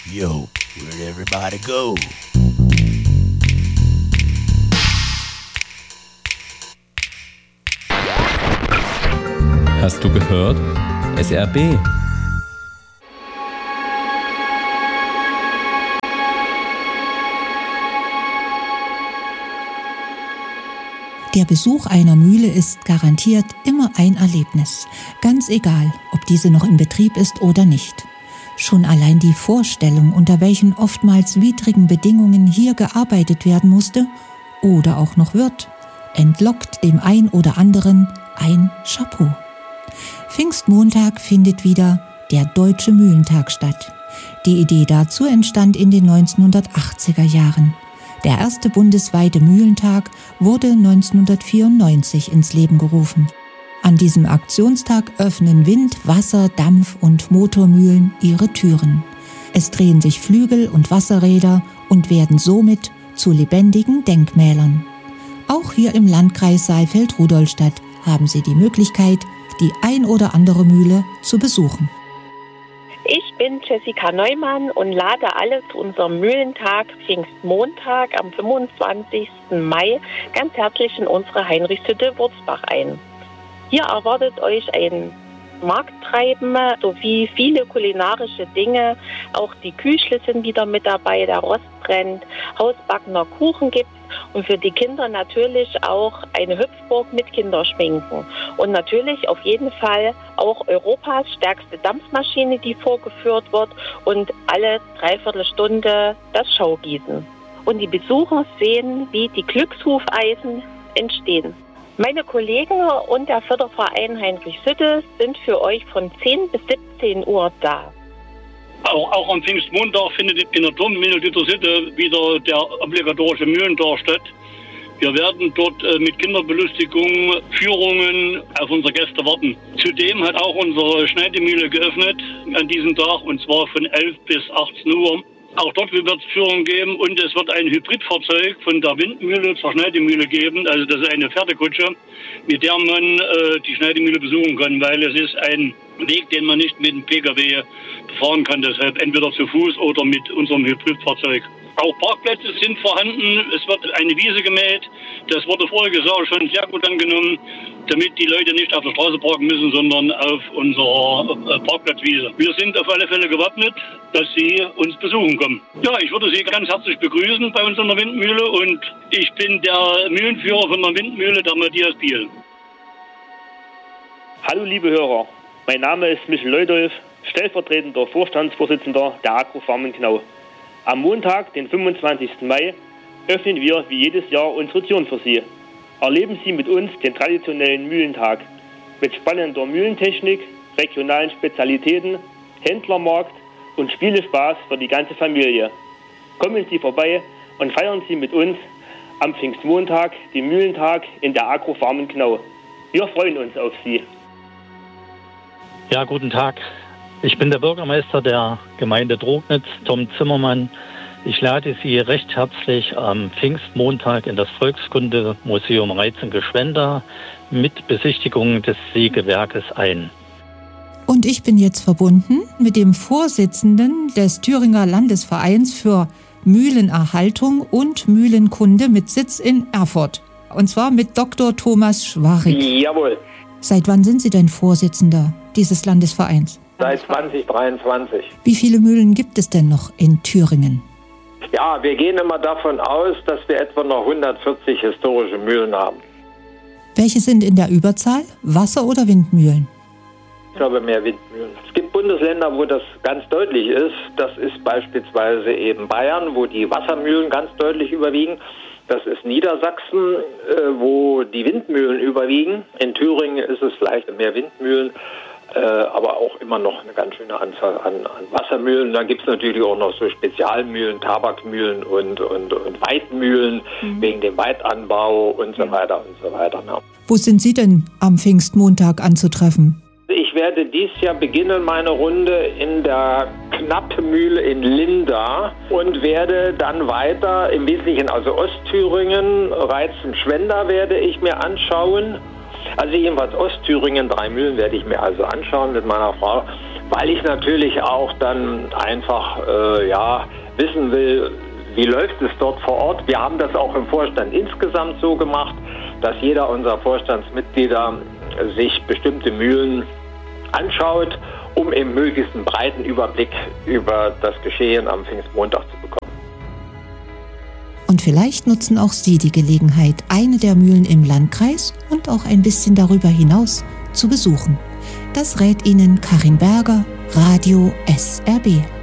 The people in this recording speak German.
Yo, where'd everybody go? Hast du gehört? SRB. Der Besuch einer Mühle ist garantiert immer ein Erlebnis, ganz egal, ob diese noch in Betrieb ist oder nicht. Schon allein die Vorstellung, unter welchen oftmals widrigen Bedingungen hier gearbeitet werden musste oder auch noch wird, entlockt dem ein oder anderen ein Chapeau. Pfingstmontag findet wieder der Deutsche Mühlentag statt. Die Idee dazu entstand in den 1980er Jahren. Der erste bundesweite Mühlentag wurde 1994 ins Leben gerufen. An diesem Aktionstag öffnen Wind-, Wasser-, Dampf- und Motormühlen ihre Türen. Es drehen sich Flügel und Wasserräder und werden somit zu lebendigen Denkmälern. Auch hier im Landkreis Saalfeld-Rudolstadt haben Sie die Möglichkeit, die ein oder andere Mühle zu besuchen. Ich bin Jessica Neumann und lade alle zu unserem Mühlentag Pfingstmontag am 25. Mai ganz herzlich in unsere Heinrichshütte Wurzbach ein. Hier erwartet euch ein Markttreiben sowie viele kulinarische Dinge. Auch die Küchle sind wieder mit dabei, der Rost brennt, hausbackener Kuchen gibt's und für die Kinder natürlich auch eine Hüpfburg mit Kinderschminken. Und natürlich auf jeden Fall auch Europas stärkste Dampfmaschine, die vorgeführt wird und alle Dreiviertelstunde das Schaugießen. Und die Besucher sehen, wie die Glückshufeisen entstehen. Meine Kollegen und der Förderverein Heinrichshütte sind für euch von 10 bis 17 Uhr da. Auch am Pfingstmontag findet in der Turmmühle Dittershütte wieder der obligatorische Mühlentag statt. Wir werden dort mit Kinderbelustigung, Führungen auf unsere Gäste warten. Zudem hat auch unsere Schneidemühle geöffnet an diesem Tag, und zwar von 11 bis 18 Uhr. Auch dort wird es Führung geben und es wird ein Hybridfahrzeug von der Windmühle zur Schneidemühle geben. Also das ist eine Pferdekutsche, mit der man die Schneidemühle besuchen kann, weil es ist ein Weg, den man nicht mit dem Pkw befahren kann. Deshalb entweder zu Fuß oder mit unserem Hybridfahrzeug. Auch Parkplätze sind vorhanden. Es wird eine Wiese gemäht. Das wurde voriges Jahr schon sehr gut angenommen, damit die Leute nicht auf der Straße parken müssen, sondern auf unserer Parkplatzwiese. Wir sind auf alle Fälle gewappnet, dass Sie uns besuchen kommen. Ja, ich würde Sie ganz herzlich begrüßen bei uns in der Windmühle und ich bin der Mühlenführer von der Windmühle, der Matthias Biel. Hallo liebe Hörer, mein Name ist Michel Leudolf, stellvertretender Vorstandsvorsitzender der Agrofarmen Knau. Am Montag, den 25. Mai, öffnen wir wie jedes Jahr unsere Türen für Sie. Erleben Sie mit uns den traditionellen Mühlentag mit spannender Mühlentechnik, regionalen Spezialitäten, Händlermarkt und Spielespaß für die ganze Familie. Kommen Sie vorbei und feiern Sie mit uns am Pfingstmontag den Mühlentag in der Agrofarmen Knau. Wir freuen uns auf Sie. Ja, guten Tag. Ich bin der Bürgermeister der Gemeinde Drognitz, Tom Zimmermann. Ich lade Sie recht herzlich am Pfingstmontag in das Volkskundemuseum Reizengeschwender mit Besichtigung des Sägewerkes ein. Und ich bin jetzt verbunden mit dem Vorsitzenden des Thüringer Landesvereins für Mühlenerhaltung und Mühlenkunde mit Sitz in Erfurt. Und zwar mit Dr. Thomas Schwarik. Jawohl. Seit wann sind Sie denn Vorsitzender dieses Landesvereins? Seit 2023. Wie viele Mühlen gibt es denn noch in Thüringen? Ja, wir gehen immer davon aus, dass wir etwa noch 140 historische Mühlen haben. Welche sind in der Überzahl? Wasser- oder Windmühlen? Ich glaube mehr Windmühlen. Es gibt Bundesländer, wo das ganz deutlich ist. Das ist beispielsweise eben Bayern, wo die Wassermühlen ganz deutlich überwiegen. Das ist Niedersachsen, wo die Windmühlen überwiegen. In Thüringen ist es vielleicht mehr Windmühlen, aber auch immer noch eine ganz schöne Anzahl an Wassermühlen. Dann gibt es natürlich auch noch so Spezialmühlen, Tabakmühlen und Weidmühlen wegen dem Weidanbau und so weiter und so weiter. Ja. Wo sind Sie denn am Pfingstmontag anzutreffen? Ich werde dieses Jahr beginnen meine Runde in der Knappmühle in Linda und werde dann weiter im Wesentlichen also Ostthüringen, Reizenschwender werde ich mir anschauen. Also jedenfalls Ostthüringen, 3 Mühlen werde ich mir also anschauen mit meiner Frau. weil ich natürlich auch dann einfach wissen will, wie läuft es dort vor Ort. Wir haben das auch im Vorstand insgesamt so gemacht, dass jeder unserer Vorstandsmitglieder sich bestimmte Mühlen anschaut, um eben möglichst einen breiten Überblick über das Geschehen am Pfingstmontag zu bekommen. Und vielleicht nutzen auch Sie die Gelegenheit, eine der Mühlen im Landkreis und auch ein bisschen darüber hinaus zu besuchen. Das rät Ihnen Karin Berger, Radio SRB.